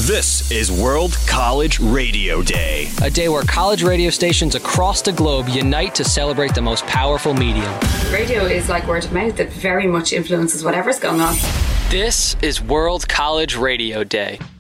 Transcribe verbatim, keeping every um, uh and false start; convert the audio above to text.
This is World College Radio Day. A day where college radio stations across the globe unite to celebrate the most powerful medium. Radio is like word of mouth that very much influences whatever's going on. This is World College Radio Day.